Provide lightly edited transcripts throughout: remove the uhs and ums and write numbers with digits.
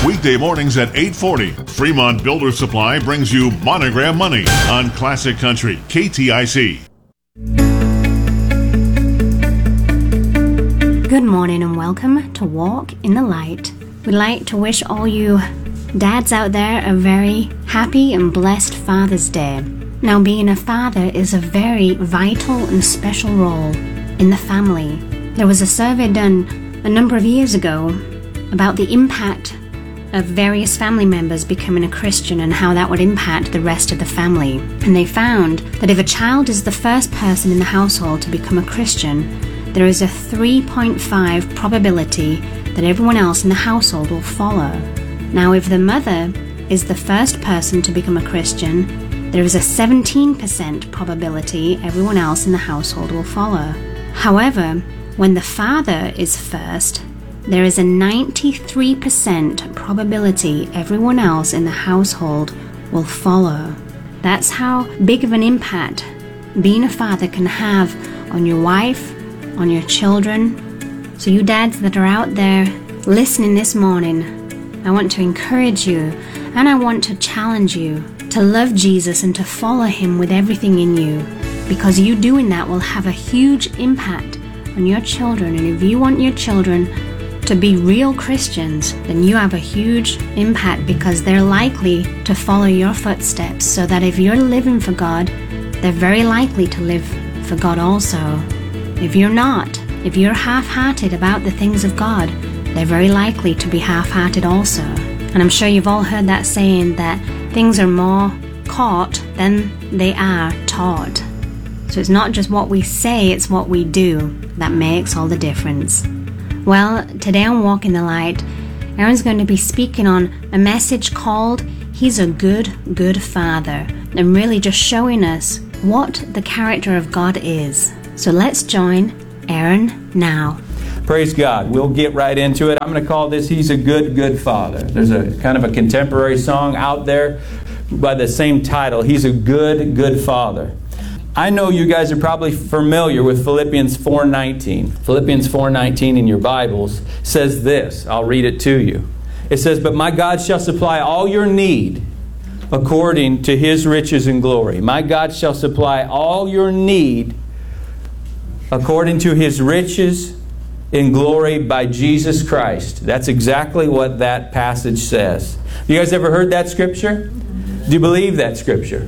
Weekday mornings at 8:40. Fremont Builder Supply brings you Monogram Money on Classic Country, KTIC. Good morning and welcome to Walk in the Light. We'd like to wish all you dads out there a very happy and blessed Father's Day. Now, being a father is a very vital and special role in the family. There was a survey done a number of years ago about the impact of various family members becoming a Christian and how that would impact the rest of the family. And they found that if a child is the first person in the household to become a Christian, there is a 3.5 probability that everyone else in the household will follow. Now, if the mother is the first person to become a Christian, there is a 17% probability everyone else in the household will follow. However, when the father is first, there is a 93% probability everyone else in the household will follow. That's how big of an impact being a father can have on your wife, on your children. So you dads that are out there listening this morning, I want to encourage you and I want to challenge you to love Jesus and to follow him with everything in you, because you doing that will have a huge impact on your children. And if you want your children to be real Christians, then you have a huge impact, because they're likely to follow your footsteps, so that if you're living for God, they're very likely to live for God also. If you're not, if you're half-hearted about the things of God, they're very likely to be half-hearted also. And I'm sure you've all heard that saying that things are more caught than they are taught. So it's not just what we say, it's what we do that makes all the difference. Well, today on Walk in the Light, Aaron's going to be speaking on a message called He's a Good, Good Father, and really just showing us what the character of God is. So let's join Aaron now. Praise God. We'll get right into it. I'm going to call this He's a Good, Good Father. There's a kind of a contemporary song out there by the same title, He's a Good, Good Father. I know you guys are probably familiar with Philippians 4:19. Philippians 4:19 in your Bibles says this. I'll read it to you. It says, "But my God shall supply all your need according to His riches and glory." My God shall supply all your need according to His riches in glory by Jesus Christ. That's exactly what that passage says. You guys ever heard that scripture? Do you believe that scripture?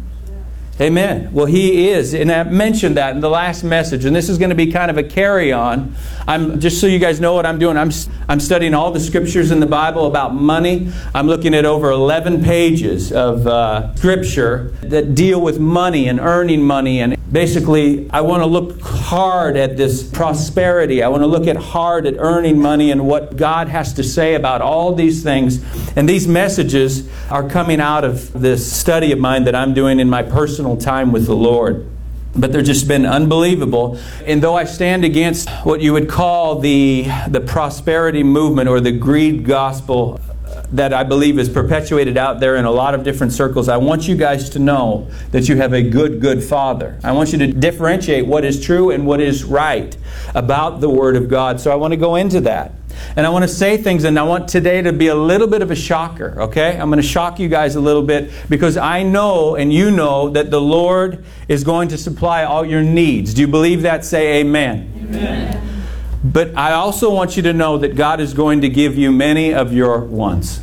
Amen. Well, He is. And I mentioned that in the last message. And this is going to be kind of a carry-on. Just so you guys know what I'm doing, I'm studying all the scriptures in the Bible about money. I'm looking at over 11 pages of scripture that deal with money and earning money. And basically, I want to look hard at this prosperity. I want to look hard at earning money and what God has to say about all these things. And these messages are coming out of this study of mine that I'm doing in my personal time with the Lord. But they've just been unbelievable. And though I stand against what you would call the prosperity movement or the greed gospel that I believe is perpetuated out there in a lot of different circles, I want you guys to know that you have a good, good Father. I want you to differentiate what is true and what is right about the Word of God. So I want to go into that. And I want to say things, and I want today to be a little bit of a shocker, okay? I'm going to shock you guys a little bit, because I know and you know that the Lord is going to supply all your needs. Do you believe that? Say amen. Amen. But I also want you to know that God is going to give you many of your wants.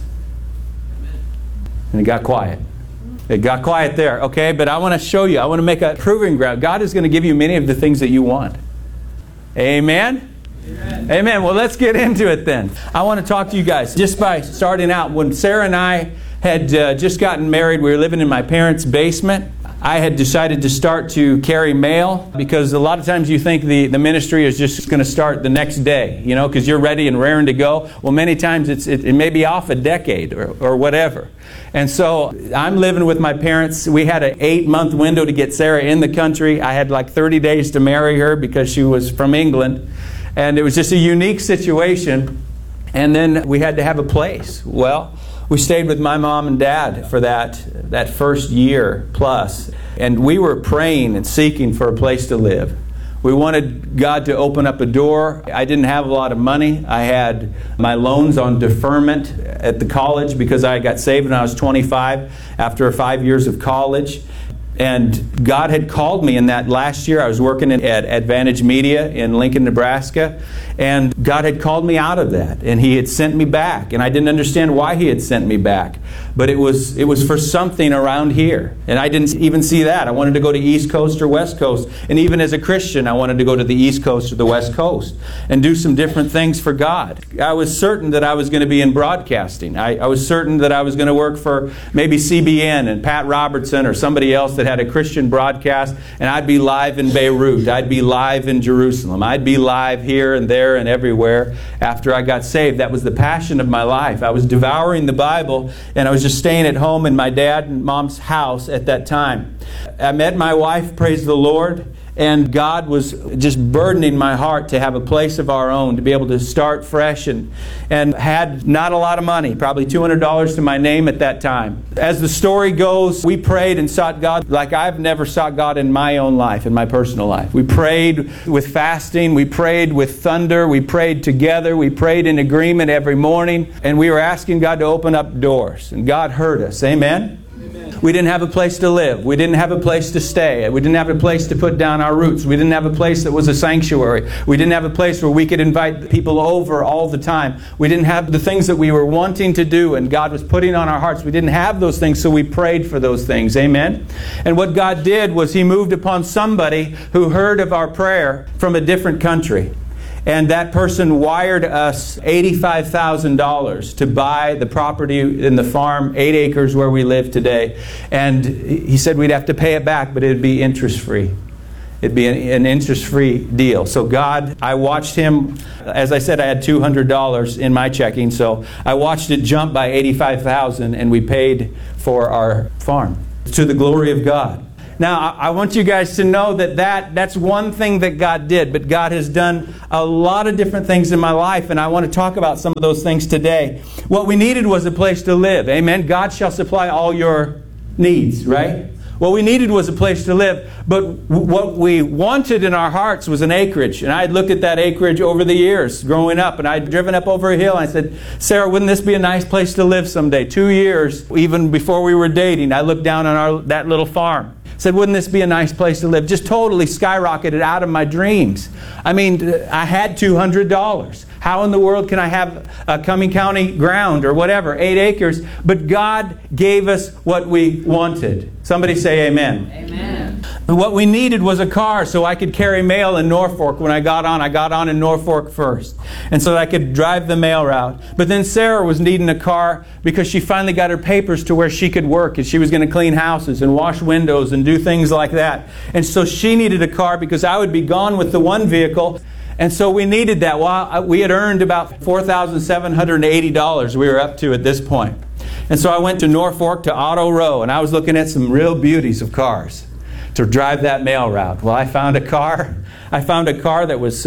And it got quiet. It got quiet there, okay? But I want to show you. I want to make a proving ground. God is going to give you many of the things that you want. Amen? Amen. Amen. Well, let's get into it then. I want to talk to you guys just by starting out. When Sarah and I had just gotten married, we were living in my parents' basement. I had decided to start to carry mail, because a lot of times you think the ministry is just going to start the next day, you know, because you're ready and raring to go. Well, many times it may be off a decade or whatever. And so I'm living with my parents. We had an 8-month window to get Sarah in the country. I had like 30 days to marry her because she was from England. And it was just a unique situation. And then we had to have a place. Well, we stayed with my mom and dad for that first year plus. And we were praying and seeking for a place to live. We wanted God to open up a door. I didn't have a lot of money. I had my loans on deferment at the college because I got saved when I was 25 after 5 years of college. And God had called me in that last year. I was working at Advantage Media in Lincoln, Nebraska. And God had called me out of that. And He had sent me back. And I didn't understand why He had sent me back. But it was for something around here. And I didn't even see that. I wanted to go to East Coast or West Coast. And even as a Christian, I wanted to go to the East Coast or the West Coast and do some different things for God. I was certain that I was going to be in broadcasting. I was certain that I was going to work for maybe CBN and Pat Robertson or somebody else that had a Christian broadcast, and I'd be live in Beirut. I'd be live in Jerusalem. I'd be live here and there and everywhere after I got saved. That was the passion of my life. I was devouring the Bible, and I was just staying at home in my dad and mom's house at that time. I met my wife, praise the Lord, and God was just burdening my heart to have a place of our own, to be able to start fresh, and had not a lot of money, probably $200 to my name at that time. As the story goes, we prayed and sought God like I've never sought God in my own life, in my personal life. We prayed with fasting, we prayed with thunder, we prayed together, we prayed in agreement every morning, and we were asking God to open up doors, and God heard us. Amen? We didn't have a place to live. We didn't have a place to stay. We didn't have a place to put down our roots. We didn't have a place that was a sanctuary. We didn't have a place where we could invite people over all the time. We didn't have the things that we were wanting to do and God was putting on our hearts. We didn't have those things, so we prayed for those things. Amen? And what God did was He moved upon somebody who heard of our prayer from a different country. And that person wired us $85,000 to buy the property in the farm, 8 acres where we live today. And he said we'd have to pay it back, but it'd be interest-free. It'd be an interest-free deal. So God, I watched him, as I said, I had $200 in my checking, so I watched it jump by $85,000, and we paid for our farm to the glory of God. Now, I want you guys to know that's one thing that God did, but God has done a lot of different things in my life, and I want to talk about some of those things today. What we needed was a place to live. Amen? God shall supply all your needs, right? What we needed was a place to live, but what we wanted in our hearts was an acreage. And I had looked at that acreage over the years growing up, and I'd driven up over a hill, and I said, Sarah, wouldn't this be a nice place to live someday? 2 years, even before we were dating, I looked down on that little farm. Said, wouldn't this be a nice place to live? Just totally skyrocketed out of my dreams. I mean, I had $200. How in the world can I have a Cumming County ground or whatever, 8 acres? But God gave us what we wanted. Somebody say amen. Amen. What we needed was a car so I could carry mail in Norfolk when I got on. I got on in Norfolk first. And so that I could drive the mail route. But then Sarah was needing a car because she finally got her papers to where she could work. And she was going to clean houses and wash windows and do things like that. And so she needed a car because I would be gone with the one vehicle. And so we needed that. Well, we had earned about $4,780 we were up to at this point. And so I went to Norfolk to Auto Row, and I was looking at some real beauties of cars to drive that mail route. Well, I found a car. I found a car that was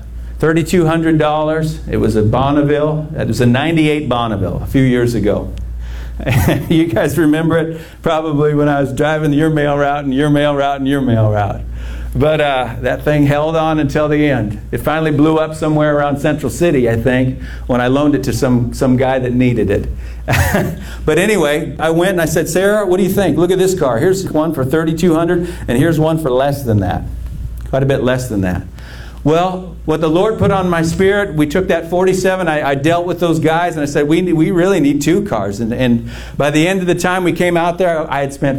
$3,200. It was a Bonneville. It was a 98 Bonneville a few years ago. You guys remember it probably when I was driving your mail route and your mail route and your mail route. But that thing held on until the end. It finally blew up somewhere around Central City, I think, when I loaned it to some guy that needed it. But anyway, I went and I said, Sarah, what do you think? Look at this car. Here's one for $3,200, and here's one for less than that. Quite a bit less than that. Well, what the Lord put on my spirit, we took that 47. I dealt with those guys, and I said, we really need 2 cars. And by the end of the time we came out there, I had spent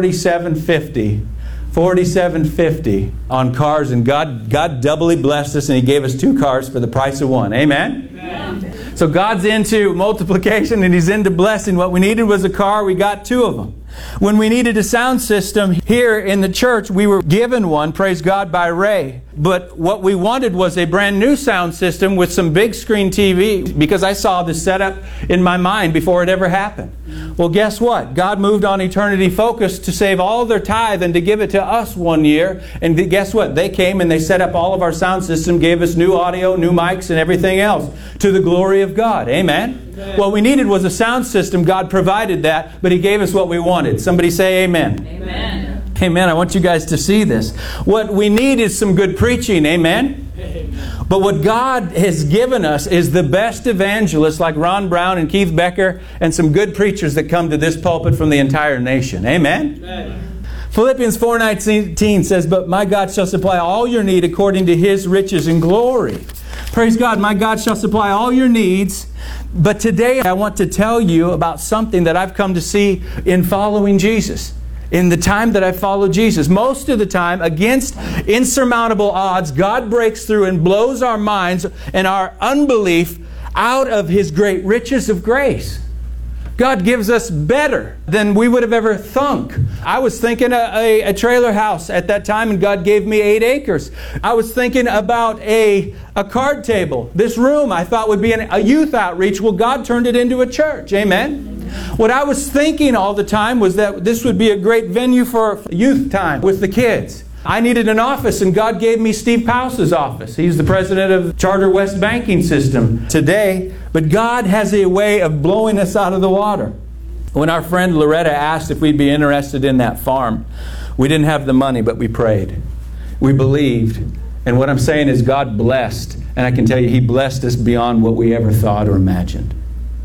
$47.50 on cars, and God doubly blessed us, and He gave us 2 cars for the price of 1. Amen? Amen. So God's into multiplication, and He's into blessing. What we needed was a car. We got 2 of them. When we needed a sound system here in the church, we were given one, praise God, by Ray. But what we wanted was a brand new sound system with some big screen TV, because I saw the setup in my mind before it ever happened. Well, guess what? God moved on Eternity Focus to save all their tithe and to give it to us 1 year. And guess what? They came and they set up all of our sound system, gave us new audio, new mics, and everything else to the glory of God. Amen? Amen. What we needed was a sound system. God provided that, but He gave us what we wanted. Somebody say amen. Amen. Amen. I want you guys to see this. What we need is some good preaching. Amen. But what God has given us is the best evangelists like Ron Brown and Keith Becker and some good preachers that come to this pulpit from the entire nation. Amen. Amen. Philippians 4:19 says, "But my God shall supply all your need according to His riches and glory." Praise God. My God shall supply all your needs. But today I want to tell you about something that I've come to see in following Jesus. In the time that I follow Jesus, most of the time, against insurmountable odds, God breaks through and blows our minds and our unbelief out of His great riches of grace. God gives us better than we would have ever thunk. I was thinking a trailer house at that time, and God gave me 8 acres. I was thinking about a card table. This room I thought would be a youth outreach. Well, God turned it into a church. Amen. What I was thinking all the time was that this would be a great venue for youth time with the kids. I needed an office, and God gave me Steve Pause's office. He's the president of Charter West Banking System today. But God has a way of blowing us out of the water. When our friend Loretta asked if we'd be interested in that farm, we didn't have the money, but we prayed. We believed. And what I'm saying is God blessed. And I can tell you, He blessed us beyond what we ever thought or imagined.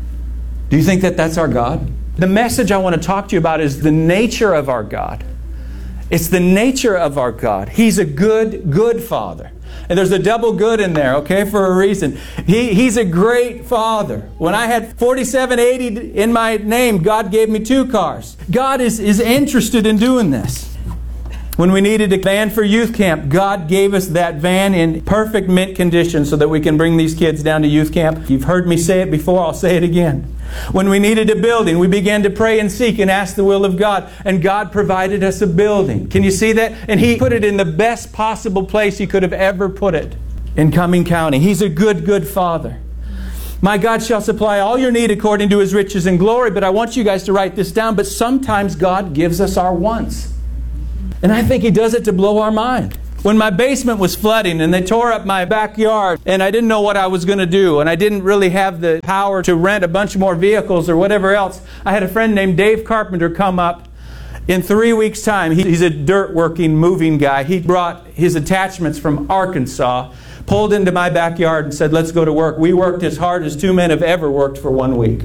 Do you think that that's our God? The message I want to talk to you about is the nature of our God. It's the nature of our God. He's a good, good Father. And there's a double good in there, okay, for a reason. He's a great Father. When I had 4780 in my name, God gave me 2 cars. God is interested in doing this. When we needed a van for youth camp, God gave us that van in perfect mint condition so that we can bring these kids down to youth camp. You've heard me say it before, I'll say it again. When we needed a building, we began to pray and seek and ask the will of God. And God provided us a building. Can you see that? And He put it in the best possible place He could have ever put it, in Cumming County. He's a good, good Father. My God shall supply all your need according to His riches and glory. But I want you guys to write this down. But sometimes God gives us our wants. And I think He does it to blow our mind. When my basement was flooding and they tore up my backyard and I didn't know what I was going to do and I didn't really have the power to rent a bunch more vehicles or whatever else, I had a friend named Dave Carpenter come up in 3 weeks' time. He's a dirt working, moving guy. He brought his attachments from Arkansas, pulled into my backyard and said, "Let's go to work." We worked as hard as 2 men have ever worked for 1 week.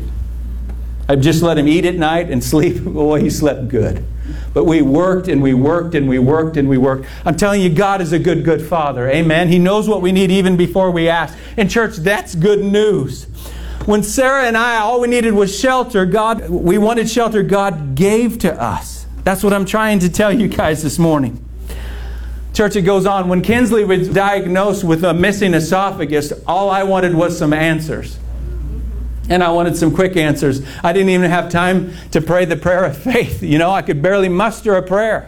I just let him eat at night and sleep. Boy, he slept good. But we worked and we worked and we worked and we worked. I'm telling you, God is a good, good Father. Amen. He knows what we need even before we ask. And church, that's good news. When Sarah and I, all we needed was shelter. We wanted shelter. God gave to us. That's what I'm trying to tell you guys this morning. Church, it goes on. When Kinsley was diagnosed with a missing esophagus, all I wanted was some answers. And I wanted some quick answers. I didn't even have time to pray the prayer of faith. You know, I could barely muster a prayer.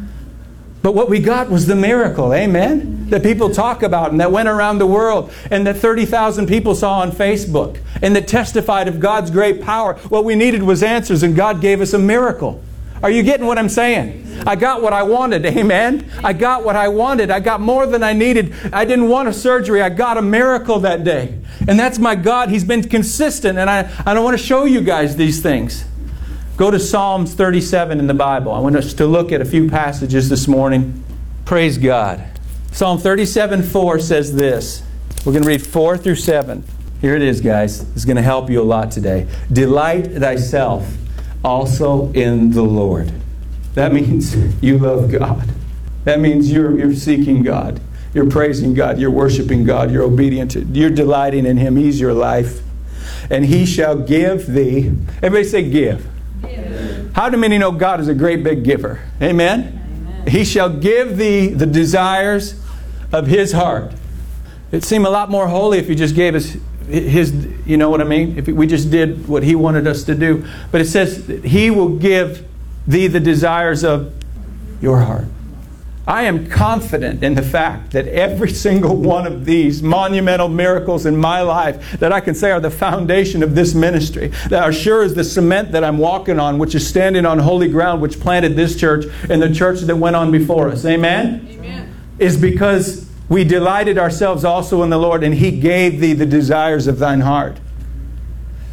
But what we got was the miracle, amen? That people talk about and that went around the world and that 30,000 people saw on Facebook and that testified of God's great power. What we needed was answers, and God gave us a miracle. Are you getting what I'm saying? I got what I wanted, amen? I got what I wanted. I got more than I needed. I didn't want a surgery. I got a miracle that day. And that's my God. He's been consistent, and I want to show you guys these things. Go to Psalms 37 in the Bible. I want us to look at a few passages this morning. Praise God. Psalm 37:4 says this. We're going to read 4 through 7. Here it is, guys. It's going to help you a lot today. Delight thyself also in the Lord. That means you love God. That means you're seeking God. You're praising God. You're worshiping God. You're obedient to, you're delighting in Him. He's your life. And He shall give thee. Everybody say give. Give. How do many know God is a great big giver? Amen? Amen. He shall give thee the desires of His heart. It'd seem a lot more holy if He just gave us His, you know what I mean? If we just did what He wanted us to do. But it says He will give thee the desires of your heart. I am confident in the fact that every single one of these monumental miracles in my life that I can say are the foundation of this ministry, that are sure as the cement that I'm walking on, which is standing on holy ground, which planted this church and the church that went on before us. Amen? Amen. Is because we delighted ourselves also in the Lord, and He gave thee the desires of thine heart.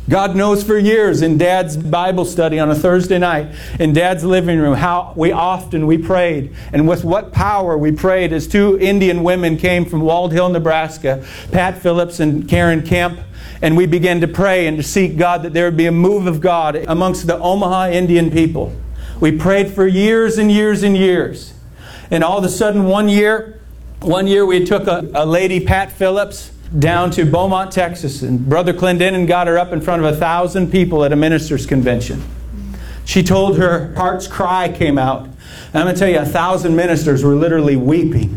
God knows for years in Dad's Bible study on a Thursday night, in Dad's living room, how often we prayed and with what power we prayed as two Indian women came from Wald Hill, Nebraska, Pat Phillips and Karen Kemp, and we began to pray and to seek God that there would be a move of God amongst the Omaha Indian people. We prayed for years and years and years. And all of a sudden one year we took a lady, Pat Phillips, down to Beaumont, Texas, and Brother Clendenin got her up in front of 1,000 people at a ministers' convention. She told her heart's cry came out. And I'm going to tell you, 1,000 ministers were literally weeping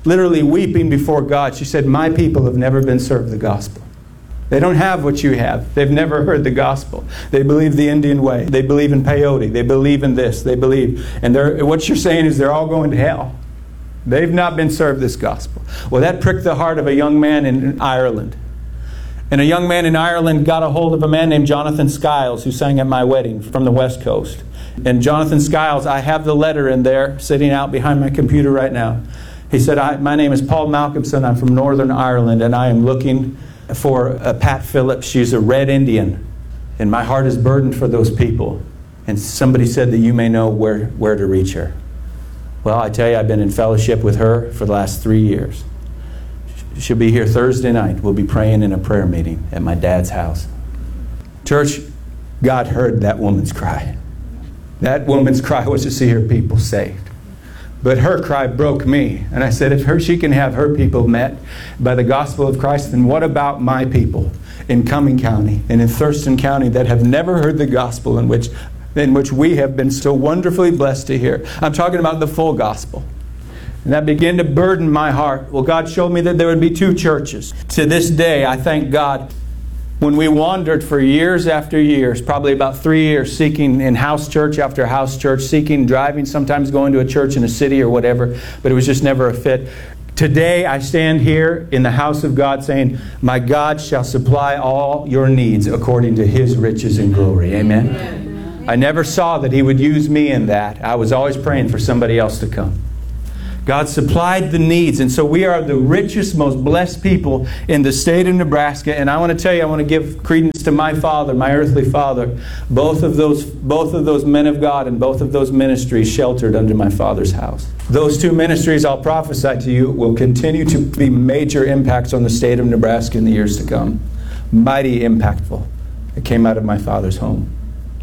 before God. She said, my people have never been served the gospel. They don't have what you have. They've never heard the gospel. They believe the Indian way. They believe in peyote. They believe in this. They believe. And what you're saying is they're all going to hell. They've not been served this gospel. Well, that pricked the heart of a young man in Ireland. And a young man in Ireland got a hold of a man named Jonathan Skiles, who sang at my wedding from the West Coast. And Jonathan Skiles, I have the letter in there sitting out behind my computer right now. He said, my name is Paul Malcolmson. I'm from Northern Ireland, and I am looking for Pat Phillips. She's a Red Indian, and my heart is burdened for those people. And somebody said that you may know where to reach her. Well, I tell you, I've been in fellowship with her for the last 3 years. She'll be here Thursday night. We'll be praying in a prayer meeting at my dad's house. Church, God heard that woman's cry. That woman's cry was to see her people saved. But her cry broke me. And I said, if she can have her people met by the gospel of Christ, then what about my people in Cumming County and in Thurston County that have never heard the gospel in which we have been so wonderfully blessed to hear? I'm talking about the full gospel. And that began to burden my heart. Well, God showed me that there would be 2 churches. To this day, I thank God. When we wandered for years after years, probably about 3 years, seeking in house church after house church, seeking, driving, sometimes going to a church in a city or whatever, but it was just never a fit. Today, I stand here in the house of God saying, my God shall supply all your needs according to His riches and glory. Amen? Amen. I never saw that He would use me in that. I was always praying for somebody else to come. God supplied the needs, and so we are the richest, most blessed people in the state of Nebraska. And I want to tell you, I want to give credence to my father, my earthly father. Both of those men of God and both of those ministries sheltered under my father's house. Those 2 ministries, I'll prophesy to you, will continue to be major impacts on the state of Nebraska in the years to come. Mighty impactful. It came out of my father's home.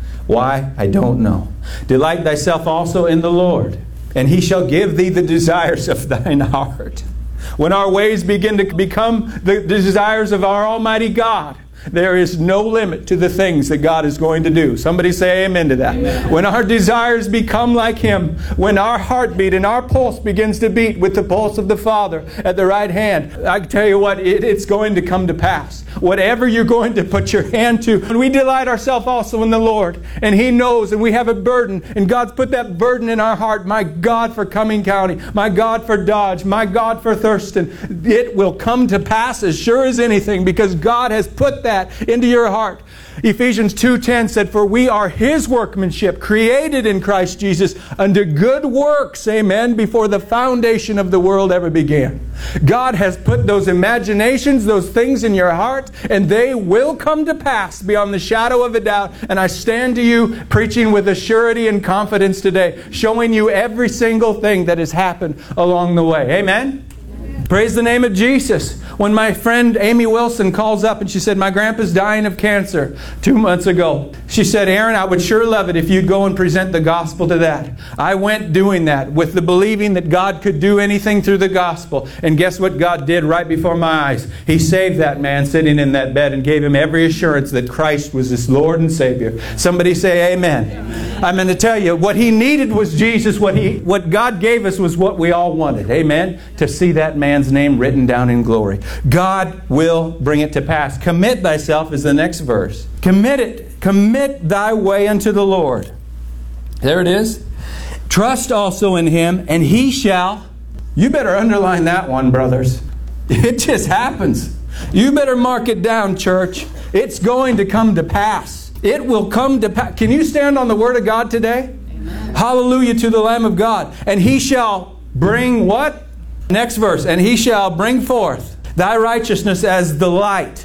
Why? I don't know. Delight thyself also in the Lord, and He shall give thee the desires of thine heart. When our ways begin to become the desires of our Almighty God, there is no limit to the things that God is going to do. Somebody say amen to that. Amen. When our desires become like Him, when our heartbeat and our pulse begins to beat with the pulse of the Father at the right hand, I tell you what, it's going to come to pass. Whatever you're going to put your hand to. And we delight ourselves also in the Lord. And He knows, and we have a burden. And God's put that burden in our heart. My God, for Cumming County. My God, for Dodge. My God, for Thurston. It will come to pass as sure as anything, because God has put that into your heart. Ephesians 2:10 said, for we are His workmanship, created in Christ Jesus unto good works, amen, before the foundation of the world ever began. God has put those imaginations, those things in your heart, and they will come to pass beyond the shadow of a doubt. And I stand to you preaching with a surety and confidence today, showing you every single thing that has happened along the way. Amen? Praise the name of Jesus. When my friend Amy Wilson calls up and she said, my grandpa's dying of cancer 2 months ago. She said, Aaron, I would sure love it if you'd go and present the gospel to that. I went doing that with the believing that God could do anything through the gospel. And guess what God did right before my eyes? He saved that man sitting in that bed and gave him every assurance that Christ was his Lord and Savior. Somebody say amen. Amen. I'm going to tell you, what he needed was Jesus. What God gave us was what we all wanted. Amen. To see that man's name written down in glory. God will bring it to pass. Commit thyself is the next verse. Commit it. Commit thy way unto the Lord. There it is. Trust also in Him, and He shall. You better underline that one, brothers. It just happens. You better mark it down, church. It's going to come to pass. It will come to pass. Can you stand on the Word of God today? Amen. Hallelujah to the Lamb of God. And He shall bring what? Next verse. And He shall bring forth thy righteousness as the light.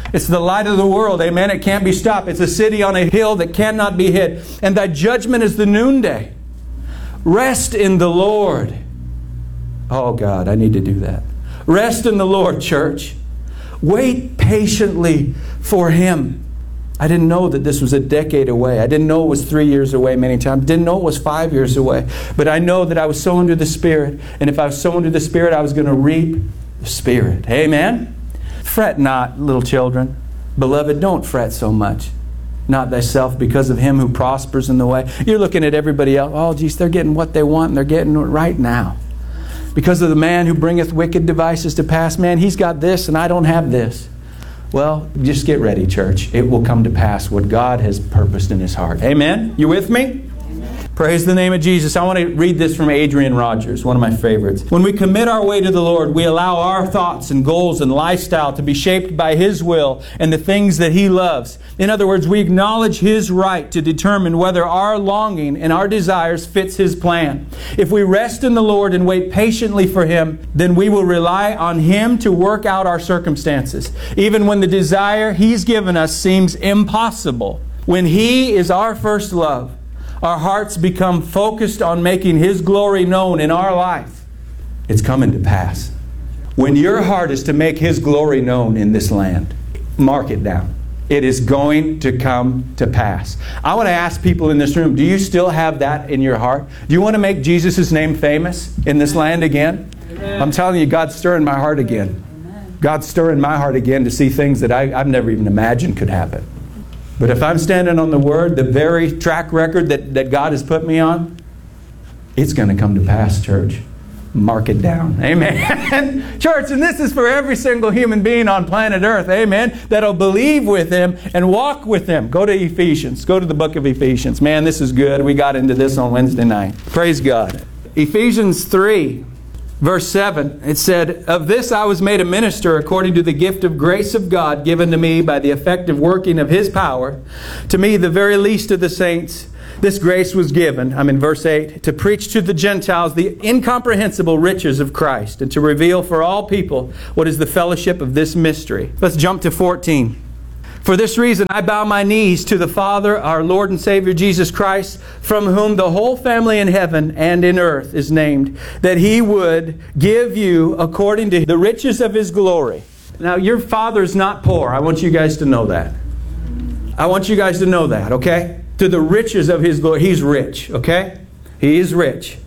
It's the light of the world. Amen. It can't be stopped. It's a city on a hill that cannot be hid. And thy judgment is the noonday. Rest in the Lord. Oh God, I need to do that. Rest in the Lord, church. Wait patiently for Him. I didn't know that this was a decade away. I didn't know it was 3 years away many times. Didn't know it was 5 years away. But I know that I was sown to the Spirit. And if I was sown to the Spirit, I was going to reap the Spirit. Amen? Fret not, little children. Beloved, don't fret so much. Not thyself because of him who prospers in the way. You're looking at everybody else. Oh, geez, they're getting what they want and they're getting it right now. Because of the man who bringeth wicked devices to pass. Man, he's got this and I don't have this. Well, just get ready, church. It will come to pass what God has purposed in His heart. Amen? You with me? Praise the name of Jesus. I want to read this from Adrian Rogers, one of my favorites. When we commit our way to the Lord, we allow our thoughts and goals and lifestyle to be shaped by His will and the things that He loves. In other words, we acknowledge His right to determine whether our longing and our desires fits His plan. If we rest in the Lord and wait patiently for Him, then we will rely on Him to work out our circumstances, even when the desire He's given us seems impossible. When He is our first love, our hearts become focused on making His glory known in our life. It's coming to pass. When your heart is to make His glory known in this land, mark it down. It is going to come to pass. I want to ask people in this room, do you still have that in your heart? Do you want to make Jesus' name famous in this land again? Amen. I'm telling you, God's stirring my heart again. Amen. God's stirring my heart again to see things that I've never even imagined could happen. But if I'm standing on the Word, the very track record that God has put me on, it's going to come to pass, church. Mark it down. Amen. Church, and this is for every single human being on planet Earth, amen, that'll believe with Him and walk with Him. Go to Ephesians. Go to the book of Ephesians. Man, this is good. We got into this on Wednesday night. Praise God. Ephesians 3. Verse 7, it said, "Of this I was made a minister according to the gift of grace of God given to me by the effective working of His power. To me, the very least of the saints, this grace was given," I'm in verse 8, "to preach to the Gentiles the incomprehensible riches of Christ and to reveal for all people what is the fellowship of this mystery." Let's jump to 14. "For this reason I bow my knees to the Father, our Lord and Savior Jesus Christ, from whom the whole family in heaven and in earth is named, that He would give you according to the riches of His glory." Now, your Father's not poor. I want you guys to know that. I want you guys to know that, okay? To the riches of His glory. He's rich, okay? He is rich.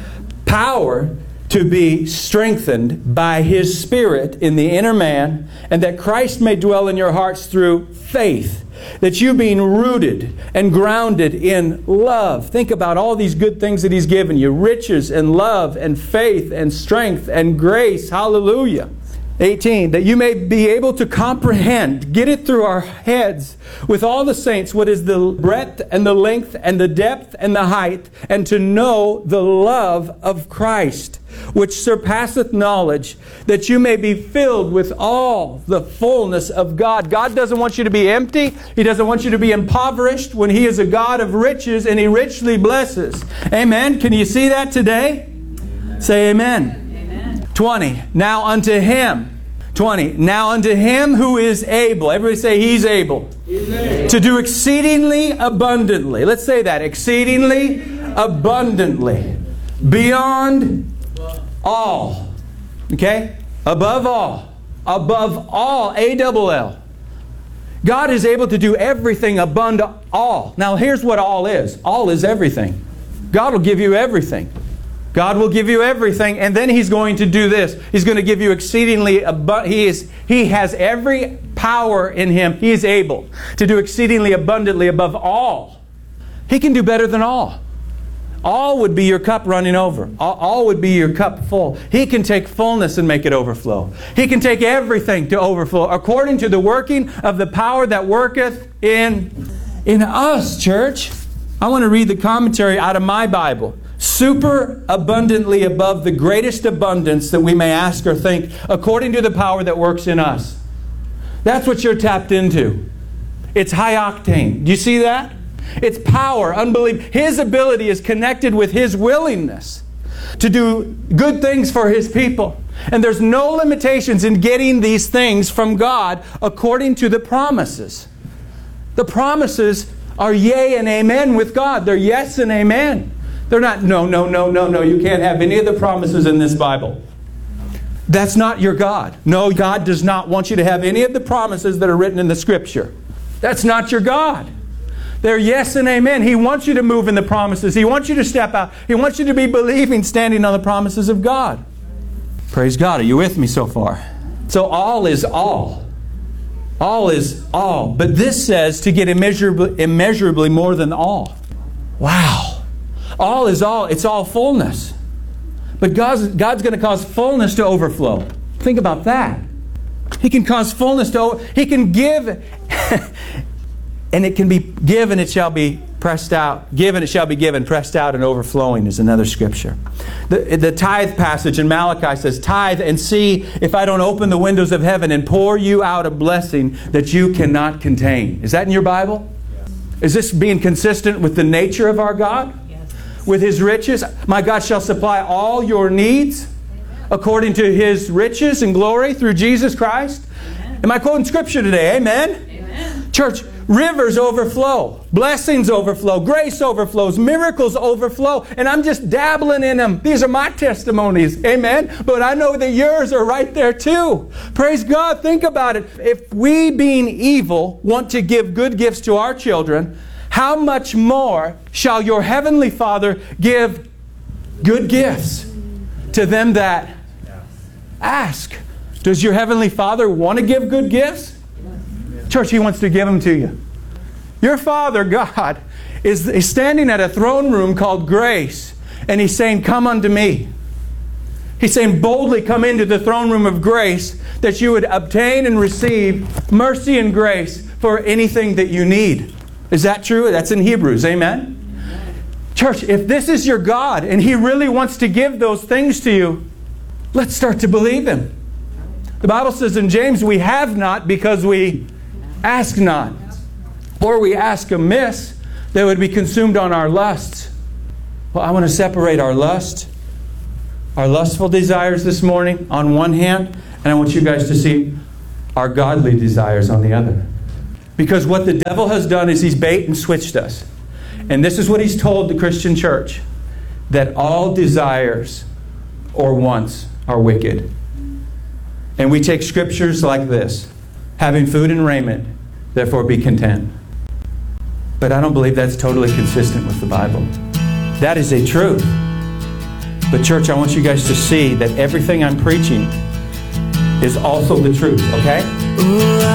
Power to be strengthened by His Spirit in the inner man, and that Christ may dwell in your hearts through faith, that you being rooted and grounded in love. Think about all these good things that He's given you. Riches and love and faith and strength and grace. Hallelujah. 18, "that you may be able to comprehend," get it through our heads, "with all the saints what is the breadth and the length and the depth and the height, and to know the love of Christ, which surpasseth knowledge, that you may be filled with all the fullness of God." God doesn't want you to be empty. He doesn't want you to be impoverished when He is a God of riches and He richly blesses. Amen. Can you see that today? Amen. Say amen. 20, "Now unto Him." 20, "Now unto Him who is able." Everybody say, He's able. He's able. "To do exceedingly abundantly." Let's say that. Exceedingly abundantly. Beyond all. Okay? Above all. Above all. A-double-L. God is able to do everything above all. Now here's what all is. All is everything. God will give you everything. God will give you everything, and then He's going to do this. He's going to give you exceedingly He has every power in Him. He is able to do exceedingly abundantly above all. He can do better than all. All would be your cup running over. All would be your cup full. He can take fullness and make it overflow. He can take everything to overflow according to the working of the power that worketh in us, church. I want to read the commentary out of my Bible. "Super abundantly above the greatest abundance that we may ask or think, according to the power that works in us." That's what you're tapped into. It's high octane. Do you see that? It's power, unbelief. His ability is connected with His willingness to do good things for His people. And there's no limitations in getting these things from God according to the promises. The promises are yea and amen with God. They're yes and amen. They're not, no. You can't have any of the promises in this Bible. That's not your God. No, God does not want you to have any of the promises that are written in the Scripture. That's not your God. They're yes and amen. He wants you to move in the promises. He wants you to step out. He wants you to be believing, standing on the promises of God. Praise God. Are you with me so far? So all is all. All is all. But this says to get immeasurably more than all. Wow. All is all. It's all fullness. But God's going to cause fullness to overflow. Think about that. He can cause fullness to He can give and it can be given, it shall be pressed out. Given, it shall be given. Pressed out and overflowing is another scripture. The tithe passage in Malachi says, tithe and see if I don't open the windows of heaven and pour you out a blessing that you cannot contain. Is that in your Bible? Yes. Is this being consistent with the nature of our God? Yes. With His riches? My God shall supply all your needs according to His riches and glory through Jesus Christ. Amen. Am I quoting scripture today? Amen? Amen. Church, rivers overflow. Blessings overflow. Grace overflows. Miracles overflow. And I'm just dabbling in them. These are my testimonies. Amen? But I know that yours are right there too. Praise God. Think about it. If we, being evil, want to give good gifts to our children, how much more shall your Heavenly Father give good gifts to them that ask? Does your Heavenly Father want to give good gifts? Church, He wants to give them to you. Your Father, God, is standing at a throne room called grace, and He's saying, come unto me. He's saying, boldly come into the throne room of grace that you would obtain and receive mercy and grace for anything that you need. Is that true? That's in Hebrews. Amen? Church, if this is your God and He really wants to give those things to you, let's start to believe Him. The Bible says in James, we have not because we ask not. Or we ask amiss, that would be consumed on our lusts. Well, I want to separate our lust, our lustful desires this morning on one hand, and I want you guys to see our godly desires on the other. Because what the devil has done is he's bait and switched us. And this is what he's told the Christian church, that all desires or wants are wicked. And we take scriptures like this, having food and raiment, therefore be content. But I don't believe that's totally consistent with the Bible. That is a truth. But church, I want you guys to see that everything I'm preaching is also the truth, okay?